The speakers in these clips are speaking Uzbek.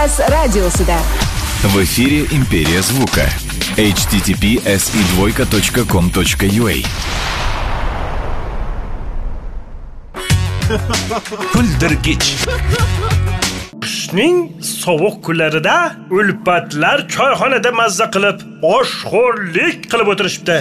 Lias radiosida. В эфире «Империя звука». https://com.ua Kuldirgich. Qishning sovuq kunlarida ulfatlar choyxonada mazza qilib, oshxo'rlik qilib o'tirishibdi.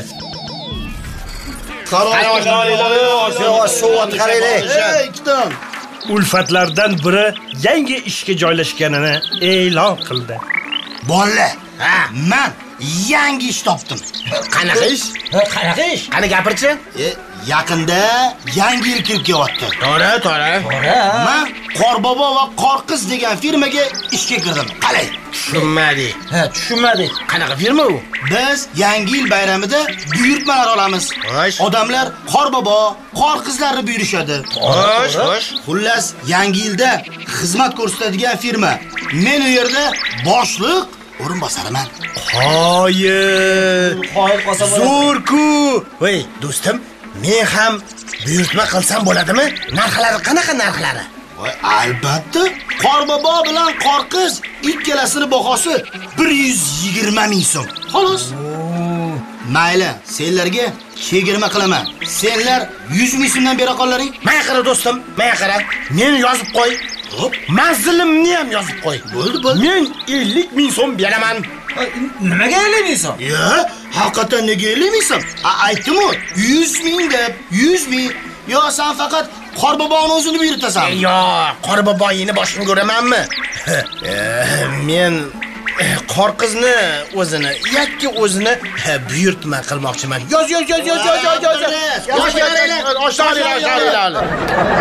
Ulfatlardan biri yangi ishga joylashganini e'lon qildi. Bolla, men yangi ish topdim. Qanaqa ish? Qanaqa ish? Qani gapirchi? Yaqinda yangi yil kelib kelyapti. To'g'ri. Men Qorbobo va Qorqiz degan firmaga ishga kirdim. Qalay? Tushunmadik. Qanaqa firma u? Biz yangi yil bayramida buyurtmalar olamiz. Odamlar Qorbobo, Qorqizlarni buyurishadi. Xo'sh. Xullas, yangi yilda xizmat ko'rsatadigan firma. Men u yerda boshliq o'rinbosariman. Qoyil qolsa bo'ladi. Zo'r-ku. Voy, do'stim, men ham buyurtma qilsam bo'ladimi? Narxlari qanaqa narxlari? Voy, albatta. Qorbobo bilan Qorqiz ikkalasini bahosi 120 ming so'm. Xolos. Mayli, senlarga 20 qilaman. Senlar 100 ming so'mdan bera qollaring. Menga qara do'stim, menga qara. Meni yozib qo'y. Manzilimni ham yozib qo'y. Bo'ldi. Men 50 ming so'm beraman. Nimaga 50 ming so'm? Haqiqatan nega 50 ming so'm? Aytdim-ku, 100 ming deb, 100 ming. Yo, sen faqat Qorboboni o'zini buyurtasan. Yo, Qorboboyini boshini ko'ramanmi? Men Qorqizni o'zini, yakka o'zini buyurtma qilmoqchiman. Yoz. Oshtaringlar.